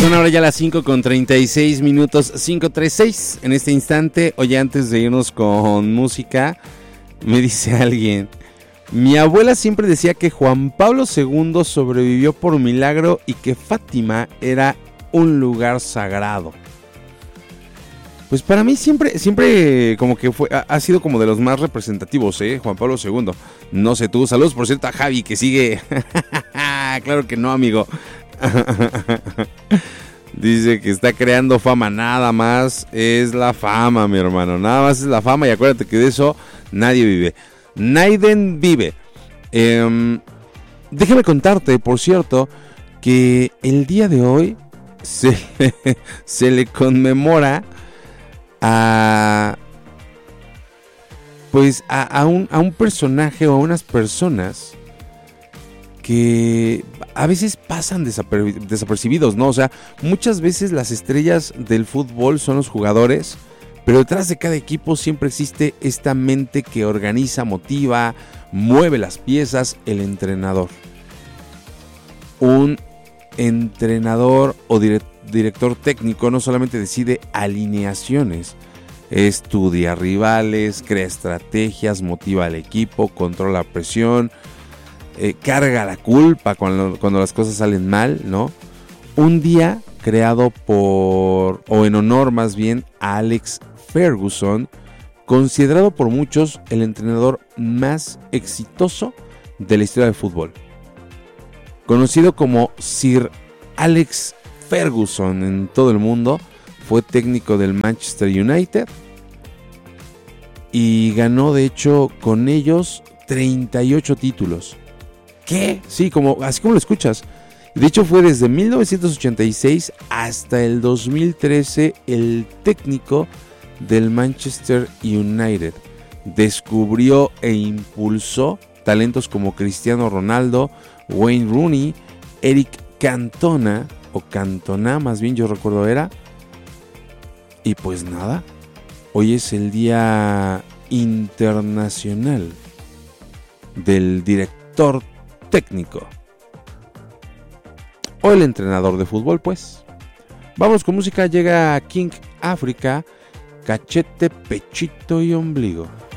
Son ahora ya las 5:36, 5:36 en este instante. Oye, antes de irnos con música, me dice alguien: mi abuela siempre decía que Juan Pablo II sobrevivió por milagro y que Fátima era un lugar sagrado. Pues para mí siempre como que ha sido como de los más representativos, Juan Pablo II. No sé tú, saludos por cierto a Javi que sigue. Claro que no, amigo. Dice que está creando fama, nada más es la fama, mi hermano, nada más es la fama y acuérdate que de eso nadie vive. Naiden vive. Déjame contarte, por cierto, que el día de hoy se le conmemora a un personaje o a unas personas que a veces pasan desapercibidos, ¿no? O sea, muchas veces las estrellas del fútbol son los jugadores, pero detrás de cada equipo siempre existe esta mente que organiza, motiva, mueve las piezas, el entrenador. Un entrenador o director técnico no solamente decide alineaciones, estudia rivales, crea estrategias, motiva al equipo, controla la presión, carga la culpa cuando las cosas salen mal, ¿no? Un día creado en honor más bien a Alex Ferguson, considerado por muchos el entrenador más exitoso de la historia del fútbol. Conocido como Sir Alex Ferguson en todo el mundo, fue técnico del Manchester United y ganó de hecho con ellos 38 títulos. ¿Qué? Sí, así como lo escuchas. De hecho fue desde 1986 hasta el 2013 el técnico del Manchester United. Descubrió e impulsó talentos como Cristiano Ronaldo, Wayne Rooney, Eric Cantona, o Cantona más bien yo recuerdo era. Y pues nada, hoy es el Día Internacional del Director Técnico o el entrenador de fútbol, pues. Vamos con música, llega King África, Cachete, Pechito y Ombligo.